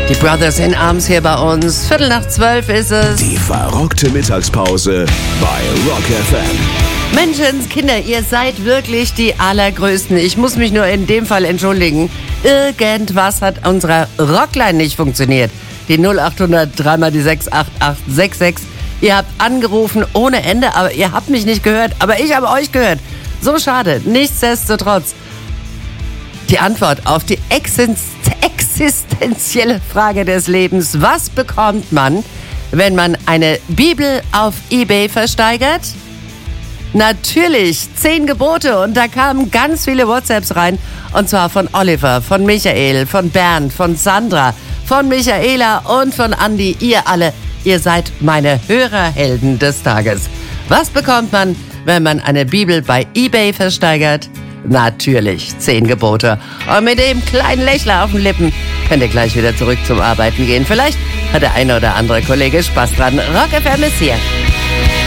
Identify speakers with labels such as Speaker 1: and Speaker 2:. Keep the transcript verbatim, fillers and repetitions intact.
Speaker 1: Die Brothers in Arms hier bei uns. Viertel nach zwölf ist es.
Speaker 2: Die verrockte Mittagspause bei Rock F M.
Speaker 1: Menschenskinder, ihr seid wirklich die Allergrößten. Ich muss mich nur in dem Fall entschuldigen. Irgendwas hat unserer Rockline nicht funktioniert. Die null acht hundert drei mal die sechs acht acht sechs sechs. Ihr habt angerufen ohne Ende, aber ihr habt mich nicht gehört. Aber ich habe euch gehört. So schade. Nichtsdestotrotz. Die Antwort auf die Existen- existenzielle Frage des Lebens. Was bekommt man, wenn man eine Bibel auf eBay versteigert? Natürlich, zehn Gebote. Und da kamen ganz viele WhatsApps rein. Und zwar von Oliver, von Michael, von Bernd, von Sandra, von Michaela und von Andi. Ihr alle, ihr seid meine Hörerhelden des Tages. Was bekommt man, wenn man eine Bibel bei eBay versteigert? Natürlich, zehn Gebote. Und mit dem kleinen Lächler auf den Lippen könnt ihr gleich wieder zurück zum Arbeiten gehen. Vielleicht hat der eine oder andere Kollege Spaß dran. Rock F M ist hier.